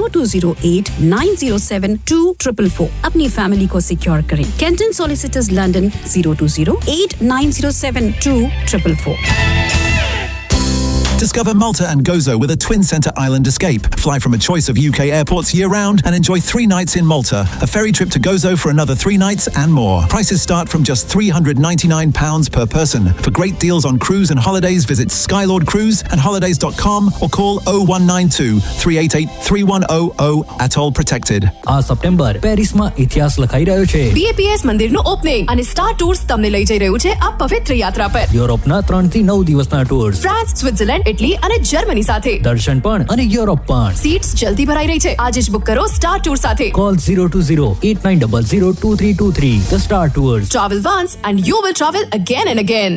0208-907-2444. अपनी फैमिली को सिक्योर करें. Kenton Solicitors London 0208-907-2444. Discover Malta and Gozo with a twin centre island escape. Fly from a choice of UK airports year-round and enjoy 3 nights in Malta. A ferry trip to Gozo for another 3 nights and more. Prices start from just £399 per person. For great deals on cruise and holidays, visit Skylord Cruise and holidays.com or call 0192 388 3100. Atoll protected. આ September પેરિસમાં ઇતિહાસ લખાઈ રહ્યો છે. BAPS મંદિરનું opening અને star tours તમને લઈ જઈ રહ્યું છે આ પવિત્ર યાત્રા પર. યુરોપના 3 થી 9 દિવસના ટૂર્સ. ફ્રાન્સ, સ્વિટ્ઝરલેન્ડ, ઇટલી અને જર્મની સાથે. દર્શન પણ અને યુરોપ પણ. સીટ્સ જલ્દી ભરાઈ રહી છે. આજે જ બુક કરો સ્ટાર ટૂર સાથે. Call 020-8900-2323. The Star Tours. Travel once and you will travel again and again.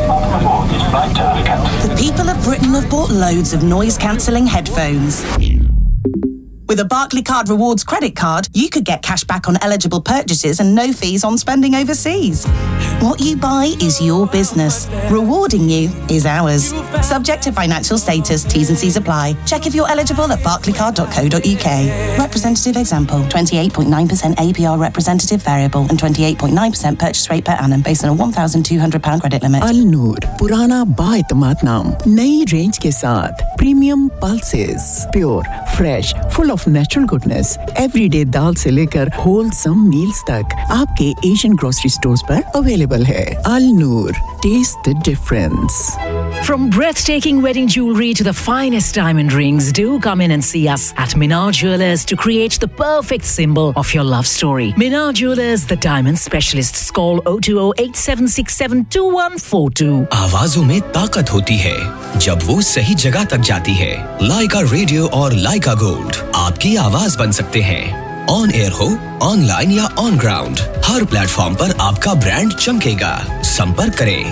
The people of Britain have bought loads of noise-cancelling headphones. With a Barclaycard Rewards credit card, you could get cash back on eligible purchases and no fees on spending overseas. What you buy is your business. Rewarding you is ours. Subject to financial status, T's and C's apply. Check if you're eligible at barclaycard.co.uk. Representative example, 28.9% APR representative variable and 28.9% purchase rate per annum based on a £1,200 credit limit. Al-Noor, पुराना बाएतमाद नाम, नई range के साथ, premium pulses, pure, fresh, full of natural goodness. Everyday दाल से लेकर wholesome meals तक आपके Asian grocery stores पर available है. Al-Noor, taste the difference. From breathtaking wedding jewelry to the finest diamond rings, do come in and see us at Minar Jewelers to create the perfect symbol of your love story. Minar Jewelers, the diamond specialists. Call 020-8767-2142. आवाजों में ताकत होती है जब वो सही जगह तक जाती है. लाइका रेडियो और लाइका गोल्ड आपकी आवाज बन सकते हैं. ऑन एयर हो, ऑनलाइन या ऑन ग्राउंड, हर प्लेटफॉर्म पर आपका ब्रांड चमकेगा. संपर्क करें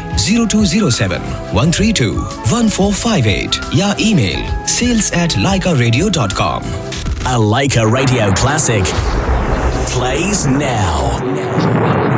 0207-132-1458 या email sales@laikaradio.com. A Laika Radio classic plays now.